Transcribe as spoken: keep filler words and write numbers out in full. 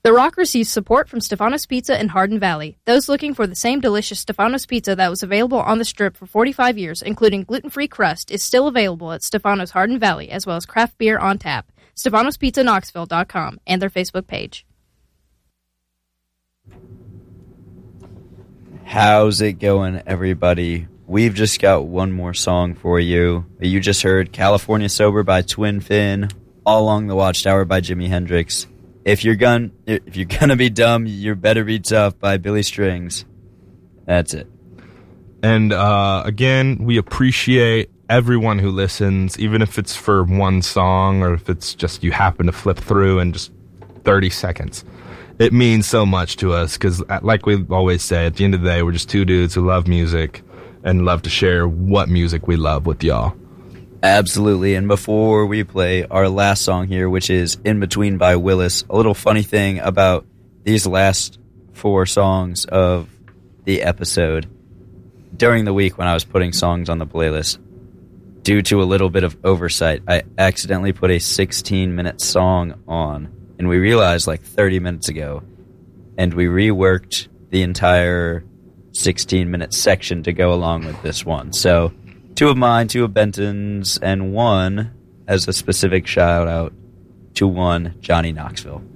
The Rock receives support from Stefanos Pizza in Hardin Valley. Those looking for the same delicious Stefanos Pizza that was available on the Strip for forty-five years, including gluten-free crust, is still available at Stefanos Hardin Valley, as well as craft beer on tap. Stefanos Pizza Knoxville dot com and their Facebook page. How's it going, everybody? We've just got one more song for you. You just heard California Sober by Twin Fin, All Along the Watchtower by Jimi Hendrix. If you're gonna, if you're gonna be dumb, you better be tough by Billy Strings. That's it. And uh, again, we appreciate everyone who listens, even if it's for one song or if it's just you happen to flip through in just thirty seconds. It means so much to us because, like we always say, at the end of the day, we're just two dudes who love music and love to share what music we love with y'all. Absolutely. And before we play our last song here, which is In Between by Willis, a little funny thing about these last four songs of the episode. During the week when I was putting songs on the playlist, due to a little bit of oversight, I accidentally put a sixteen-minute song on, and we realized like thirty minutes ago, and we reworked the entire sixteen-minute section to go along with this one. So two of mine, two of Benton's, and one as a specific shout-out to one Johnny Knoxville.